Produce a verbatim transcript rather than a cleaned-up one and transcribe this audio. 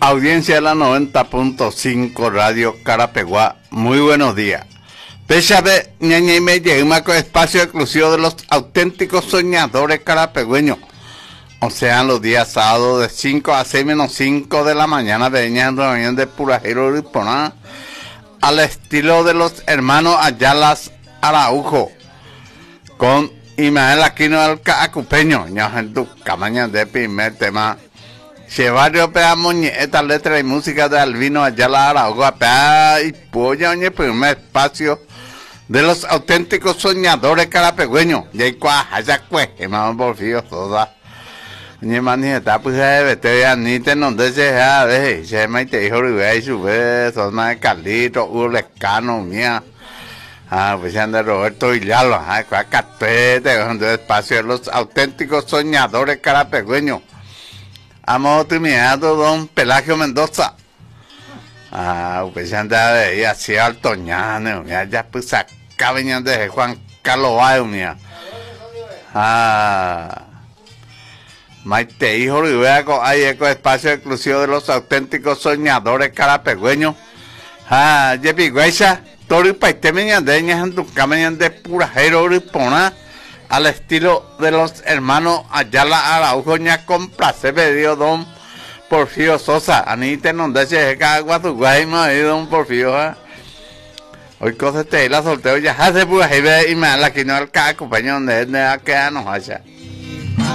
Audiencia de la noventa punto cinco Radio Carapeguá, muy buenos días. Péchame, ñaña y me llega con espacio exclusivo de los auténticos soñadores carapegüeños. O sea, los días sábados de cinco a seis menos cinco de la mañana, venían reunión de Purajero Riponá, al estilo de los hermanos Ayala Araujo, con Imael Aquino del Acupeño, ña en tu camaña de primer tema. Chevario pea moñeta, letra y música de Albino Ayala Araujo, pea y polla, oye, primer espacio de los auténticos soñadores carapegüeños. Y hay cuaja, cueje, mamá, por fío, toda. Ni manita, pues ya vete a ni te no dejes a ver, se me te dijo y su vez, son más Carlito, Urlecano, mía. Ah, pues anda Roberto Villalo, ah, cuál carpete, donde espacio de los auténticos soñadores carapegüeños. Amo terminado don Pelagio Mendoza. Ah, pues anda de ahí hacia Altoñano, mía, ya pues acá venían de Juan Carlos Bayo, mía. Ah. Maite hijo Ribeaco, hay eco espacio exclusivo de los auténticos soñadores carapegüeños. Ah, Yepi Guaysa, Tori Paite Meñandeñas, en tu camañan de Purajero Riponá, al estilo de los hermanos Ayala Araujo, ña con placer pedido don Porfirio Sosa. Anite no deje cagua tu guayma y don Porfirio, ¿eh? Hoy cosas te la solteo ya hace Purajero y me da la que no al caco, peñón de él, de quedarnos allá.